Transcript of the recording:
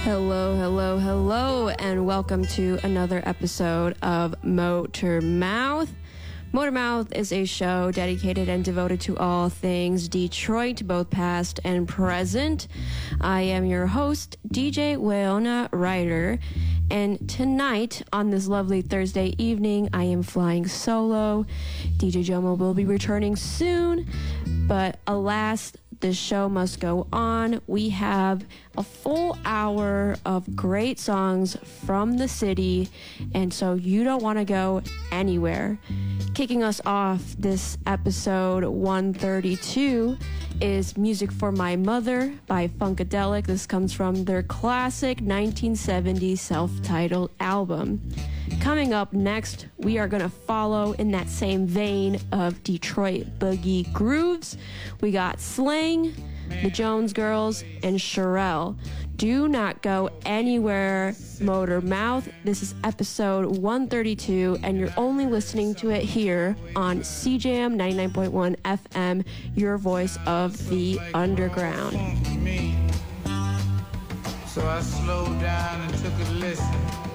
Hello, hello, hello, and welcome to another episode of Motor Mouth. Motor Mouth is a show dedicated and devoted to all things Detroit, both past and present. I am your host, DJ Weona Ryder, and tonight, on this lovely Thursday evening, I am flying solo. DJ Jomo will be returning soon, but alas, the show must go on. We have a full hour of great songs from the city, and so you don't want to go anywhere. Kicking us off this episode 132 is Music for My Mother by Funkadelic. This comes from their classic 1970s self-titled album. Coming up next, we are going to follow in that same vein of Detroit boogie grooves. We got Sling, the Jones Girls, and Cherrelle. Do not go anywhere, Motor Mouth. This is episode 132, and you're only listening to it here on CJAM 99.1 FM, your voice of the underground. So I slowed down and took a listen.